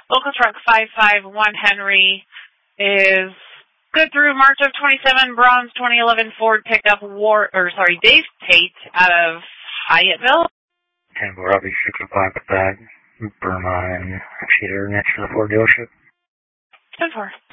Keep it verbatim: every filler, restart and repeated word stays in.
Local truck five five one Henry is good through March of twenty-seven. Bronze twenty eleven Ford pickup. War or sorry, Dave Tate out of Hyattville. Tango Robbie six oh five at that Burma and Cheater next to the Ford dealership. ten four.